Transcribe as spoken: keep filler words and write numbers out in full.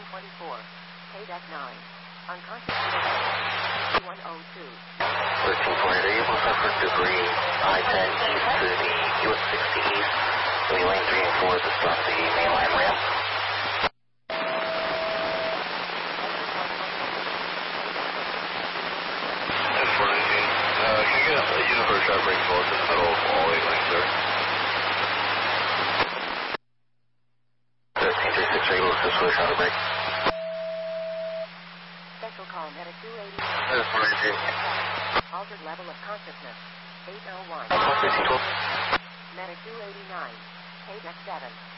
twenty-four. K-Deck nine. Unconscious. one oh two. thirteen twenty, are you able to suffer debris I ten east to the U S sixty east, the lane three and four just off the mainline ramp? ten four nineteen, uh, can you get a universe sharp brake force in the middle of all eight lanes, sir? thirteen thirty-six, are you able to assist with a shuttle brake? Special call Medic two eighty. ten four nineteen. Altered level of consciousness. eight oh one. thirteen twelve. Medic two eighty-nine. K-Deck seven.